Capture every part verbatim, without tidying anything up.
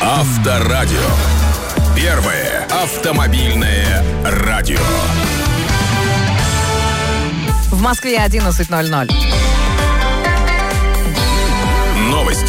Авторадио. Первое автомобильное радио. В Москве одиннадцать ноль ноль. Новости.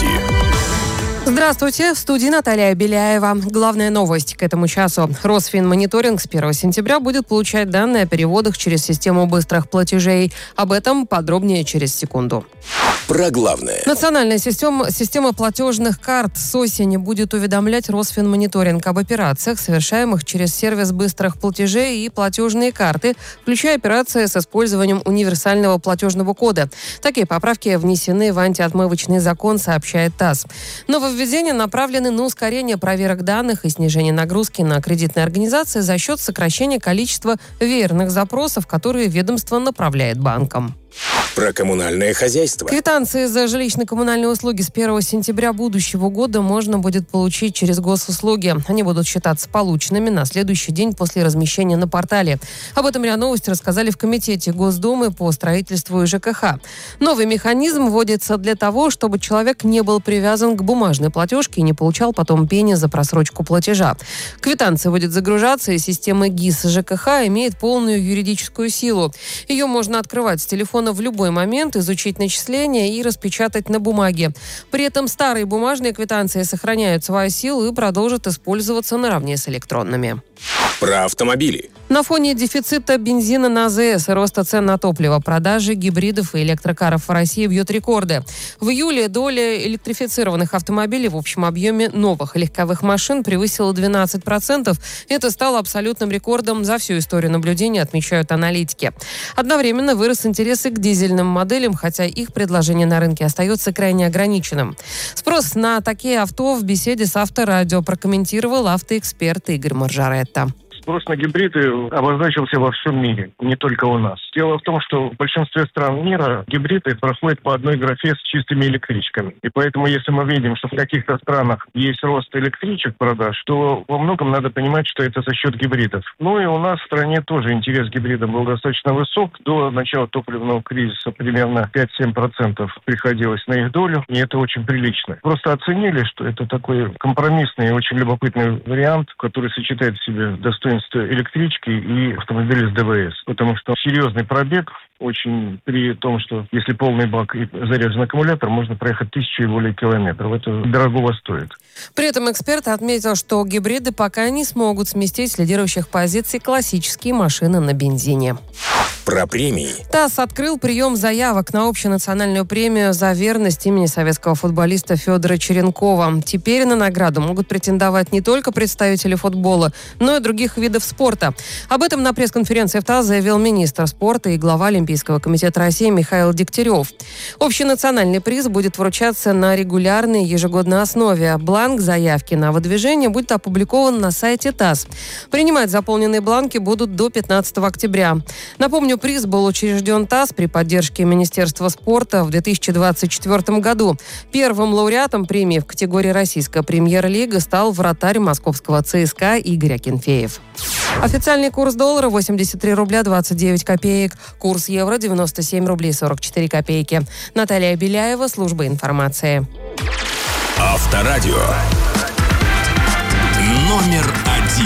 Здравствуйте, в студии Наталья Беляева. Главная новость к этому часу. Росфинмониторинг с первого сентября будет получать данные о переводах через систему быстрых платежей. Об этом подробнее через секунду. Про главное. Национальная система, система платежных карт с осени будет уведомлять Росфинмониторинг об операциях, совершаемых через сервис быстрых платежей и платежные карты, включая операции с использованием универсального платежного кода. Такие поправки внесены в антиотмывочный закон, сообщает ТАСС. Нововведения направлены на ускорение проверок данных и снижение нагрузки на кредитные организации за счет сокращения количества веерных запросов, которые ведомство направляет банкам. Про коммунальное хозяйство. Квитанции за жилищно-коммунальные услуги с первого сентября будущего года можно будет получить через госуслуги. Они будут считаться полученными на следующий день после размещения на портале. Об этом РИА Новости рассказали в Комитете Госдумы по строительству и ЖКХ. Новый механизм вводится для того, чтобы человек не был привязан к бумажной платежке и не получал потом пени за просрочку платежа. Квитанция будет загружаться, и система ГИС ЖКХ имеет полную юридическую силу. Ее можно открывать с телефона в любой момент, изучить начисления и распечатать на бумаге. При этом старые бумажные квитанции сохраняют свою силу и продолжат использоваться наравне с электронными. Про автомобили. На фоне дефицита бензина на АЗС и роста цен на топливо, продажи гибридов и электрокаров в России бьют рекорды. В июле доля электрифицированных автомобилей в общем объеме новых легковых машин превысила двенадцать процентов. Это стало абсолютным рекордом за всю историю наблюдения, отмечают аналитики. Одновременно вырос интерес и к дизельным моделям, хотя их предложение на рынке остается крайне ограниченным. Спрос на такие авто в беседе с Авторадио прокомментировал автоэксперт Игорь Маржаретта. Спрос на гибриды обозначился во всем мире, не только у нас. Дело в том, что в большинстве стран мира гибриды проходят по одной графе с чистыми электричками. И поэтому, если мы видим, что в каких-то странах есть рост электричек продаж, то во многом надо понимать, что это за счет гибридов. Ну и у нас в стране тоже интерес к гибридам был достаточно высок. До начала топливного кризиса примерно пять-семь процентов приходилось на их долю, и это очень прилично. Просто оценили, что это такой компромиссный и очень любопытный вариант, который сочетает в себе достоинство электрички и автомобили с ДВС. Потому что серьезный пробег, очень при том, что если полный бак и заряжен аккумулятор, можно проехать тысячу и более километров. Это дорогого стоит. При этом эксперт отметил, что гибриды пока не смогут сместить с лидирующих позиций классические машины на бензине. Про премии. ТАСС открыл прием заявок на общенациональную премию за верность имени советского футболиста Федора Черенкова. Теперь на награду могут претендовать не только представители футбола, но и других видов спорта. Об этом на пресс-конференции в ТАСС заявил министр спорта и глава Олимпийского комитета России Михаил Дегтярев. Общенациональный приз будет вручаться на регулярной ежегодной основе. Бланк заявки на выдвижение будет опубликован на сайте ТАСС. Принимать заполненные бланки будут до пятнадцатого октября. Напомню, приз был учрежден ТАСС при поддержке Министерства спорта в две тысячи двадцать четвёртом году. Первым лауреатом премии в категории «Российская премьер-лига» стал вратарь московского ЦСКА Игорь Акинфеев. Официальный курс доллара восемьдесят три рубля двадцать девять копеек. Курс евро девяносто семь рублей сорок четыре копейки. Наталья Беляева, служба информации. Авторадио. Номер один.